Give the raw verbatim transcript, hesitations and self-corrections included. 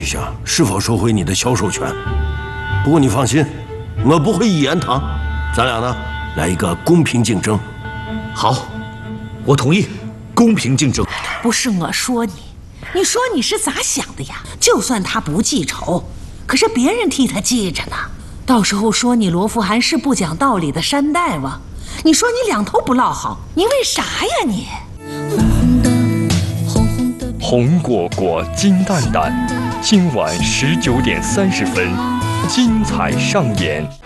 一下是否收回你的销售权。不过你放心，我不会一言堂，咱俩呢来一个公平竞争。 好，我同意，公平竞争。 不是我说你，你说你是咋想的呀？就算他不记仇，可是别人替他记着呢。到时候说你罗福涵是不讲道理的山大王，你说你两头不落好，你为啥呀你？ 红果果，金蛋蛋，今晚十九点三十分，精彩上演。